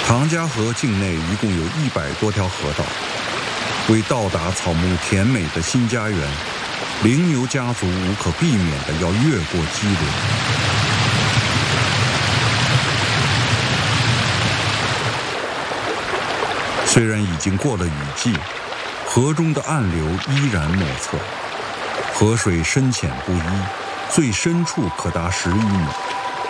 唐家河境内一共有100多条河道，为到达草木甜美的新家园，羚牛家族无可避免地要越过激流。虽然已经过了雨季，河中的暗流依然莫测，河水深浅不一，最深处可达10余米。